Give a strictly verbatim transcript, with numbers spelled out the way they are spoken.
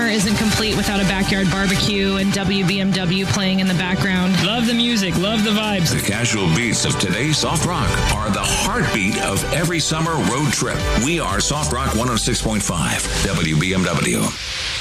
summer isn't complete without a backyard barbecue and W B M W playing in the background. Love the music, love the vibes. The casual beats of today's soft rock are the heartbeat of every summer road trip. We are Soft Rock one oh six point five, W B M W.